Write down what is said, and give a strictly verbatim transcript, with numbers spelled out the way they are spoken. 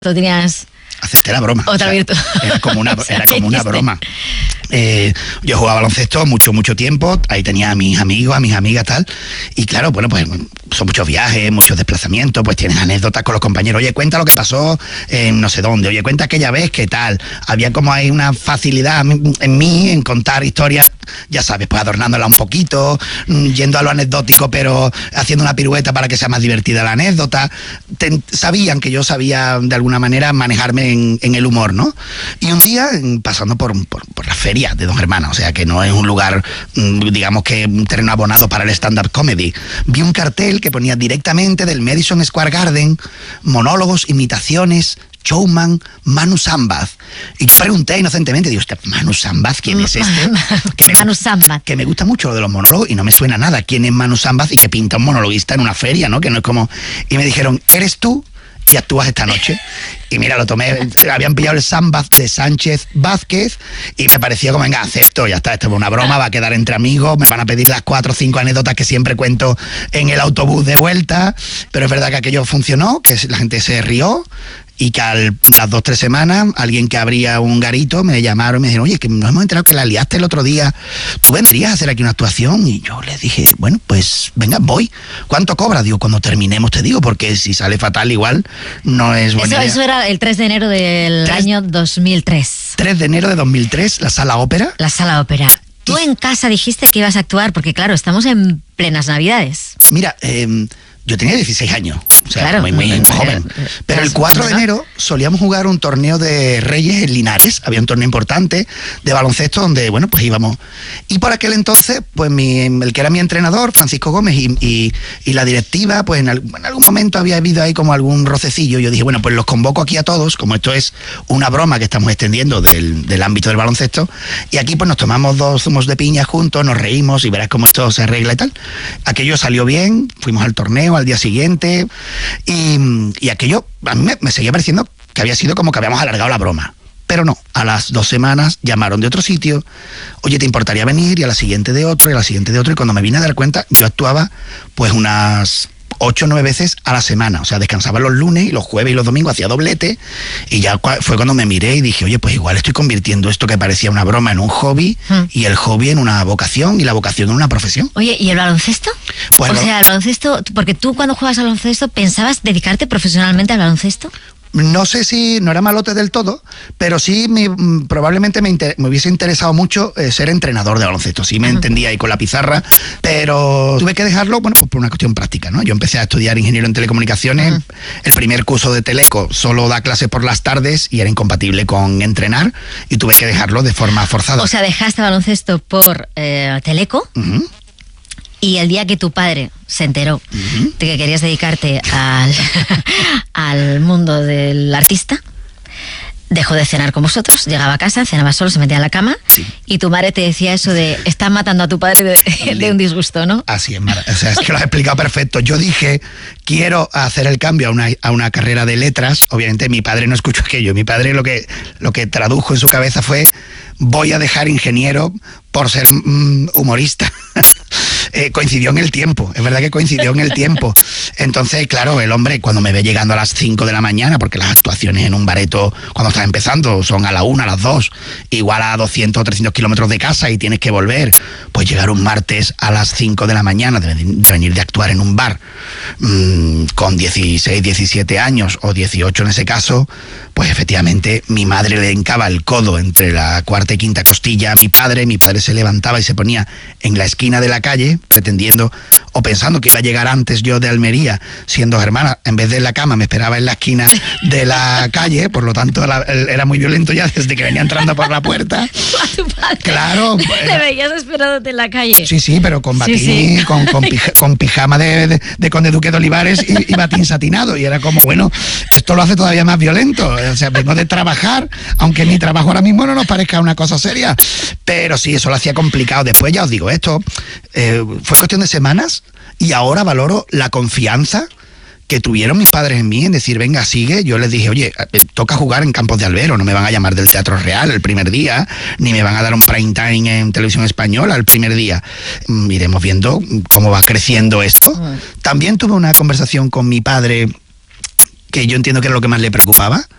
¿Tú tenías...? Acepté la broma. Otra o sea, virtud. Era como una, O sea, era como una dijiste. broma. Eh, yo jugaba baloncesto mucho, mucho tiempo. Ahí tenía a mis amigos, a mis amigas, tal. Y claro, bueno, pues son muchos viajes, muchos desplazamientos. Pues tienes anécdotas con los compañeros. Oye, cuenta lo que pasó en no sé dónde. Oye, cuenta aquella vez, ¿qué tal? Había como ahí una facilidad en mí en contar historias, ya sabes, pues adornándola un poquito, yendo a lo anecdótico, pero haciendo una pirueta para que sea más divertida la anécdota. Ten, sabían que yo sabía de alguna manera manejarme en, en el humor, ¿no? Y un día, pasando por, por, por la feria de Don Germana, o sea que no es un lugar, digamos que un terreno abonado para el stand-up comedy, vi un cartel que ponía directamente del Madison Square Garden, monólogos, imitaciones, showman, Manu Sambaz. Y yo pregunté inocentemente, digo, ¿Manu Sambaz quién es este? Que me, Manu Sambaz. Que me gusta mucho lo de los monólogos y no me suena nada quién es Manu Sambaz y que pinta un monologuista en una feria, ¿no? Que no es como... Y me dijeron, ¿eres tú? Y actúas esta noche. Y mira, lo tomé, habían pillado el Sambaz de Sánchez Vázquez y me parecía como, venga, acepto, ya está, esto es una broma, va a quedar entre amigos, me van a pedir las cuatro o cinco anécdotas que siempre cuento en el autobús de vuelta, pero es verdad que aquello funcionó, que la gente se rió y que al, a las dos, tres semanas, alguien que abría un garito me llamaron y me dijeron, oye, que nos hemos enterado que la liaste el otro día, ¿tú vendrías a hacer aquí una actuación? Y yo les dije, bueno, pues venga, voy. ¿Cuánto cobra? Digo, cuando terminemos te digo, porque si sale fatal igual no es buena Eso, idea. eso era el tres de enero del Tres- año dos mil tres. tres de enero de dos mil tres, la Sala Ópera. La Sala Ópera. Tú Y- en casa dijiste que ibas a actuar, porque claro, estamos en plenas Navidades. Mira, eh, yo tenía dieciséis años, o sea, Claro. muy, muy Eh, joven. eh, Pero el eh, cuatro de ¿no? enero solíamos jugar un torneo de Reyes en Linares. Había un torneo importante de baloncesto donde, bueno, pues íbamos. Y por aquel entonces, pues mi, el que era mi entrenador, Francisco Gómez, y, y, y la directiva, pues en, al- en algún momento había habido ahí como algún rocecillo. Yo dije, bueno, pues los convoco aquí a todos, como esto es una broma que estamos extendiendo del, del ámbito del baloncesto. Y aquí pues nos tomamos dos zumos de piña juntos, nos reímos y verás cómo esto se arregla y tal. Aquello salió bien, fuimos al torneo al día siguiente. Y, y aquello a mí me, me seguía pareciendo que había sido como que habíamos alargado la broma. Pero no, a las dos semanas llamaron de otro sitio, oye, ¿te importaría venir? Y a la siguiente de otro, y a la siguiente de otro. Y cuando me vine a dar cuenta, yo actuaba pues unas ocho o nueve veces a la semana. O sea, descansaba los lunes y los jueves y los domingos, hacía doblete. Y ya cua- fue cuando me miré y dije, oye, pues igual estoy convirtiendo esto que parecía una broma en un hobby, Hmm. y el hobby en una vocación, y la vocación en una profesión. Oye, ¿y el baloncesto? Pues o lo- sea, el baloncesto, porque tú cuando juegas al baloncesto, ¿pensabas dedicarte profesionalmente al baloncesto? No sé si no era malote del todo, pero sí me, mm, probablemente me, inter- me hubiese interesado mucho eh, ser entrenador de baloncesto. Sí me Ajá. entendía ahí con la pizarra, pero tuve que dejarlo, bueno, pues por una cuestión práctica, ¿no? Yo empecé a estudiar ingeniero en telecomunicaciones. Ajá. El primer curso de Teleco solo da clases por las tardes y era incompatible con entrenar y tuve que dejarlo de forma forzada. O sea, dejaste baloncesto por eh, Teleco. Ujú. Y el día que tu padre se enteró Ujú. de que querías dedicarte al, al mundo del artista, dejó de cenar con vosotros, llegaba a casa, cenaba solo, se metía en la cama, Sí. y tu madre te decía eso de, está matando a tu padre de, de un disgusto, ¿no? Así es, Mara. O sea, es que lo has explicado perfecto. Yo dije, quiero hacer el cambio a una, a una carrera de letras. Obviamente mi padre no escuchó aquello. Mi padre lo que, lo que tradujo en su cabeza fue, voy a dejar ingeniero por ser mm, humorista. Eh, coincidió en el tiempo, es verdad que coincidió en el tiempo. Entonces, claro, el hombre cuando me ve llegando a las cinco de la mañana, porque las actuaciones en un bareto cuando estás empezando son a la una, a las dos, igual a doscientos o trescientos kilómetros de casa y tienes que volver, pues llegar un martes a las cinco de la mañana, de, de venir de actuar en un bar mmm, con dieciséis, diecisiete años o dieciocho en ese caso, pues efectivamente mi madre le hincaba el codo entre la cuarta y quinta costilla a mi padre, mi padre se levantaba y se ponía en la esquina de la calle, pretendiendo o pensando que iba a llegar antes yo de Almería, siendo germana, en vez de en la cama me esperaba en la esquina de la calle, por lo tanto la- era muy violento ya desde que venía entrando por la puerta. A tu padre. Claro, Te pues, veías esperándote en la calle. sí, sí, pero con batín, Sí, sí. Con, con, pija- con pijama de, de, de Conde Duque de Olivares y, y batín satinado. Y era como, bueno, esto lo hace todavía más violento. O sea, vengo de trabajar, aunque mi trabajo ahora mismo no nos parezca una cosa seria. Pero sí, eso lo hacía complicado. Después ya os digo, esto eh, fue cuestión de semanas y ahora valoro la confianza que tuvieron mis padres en mí, en decir, venga, sigue. Yo les dije, oye, eh, toca jugar en Campos de Albero, no me van a llamar del Teatro Real el primer día, ni me van a dar un prime time en Televisión Española el primer día. Mm, iremos viendo cómo va creciendo esto. Mm. También tuve una conversación con mi padre que yo entiendo que era lo que más le preocupaba,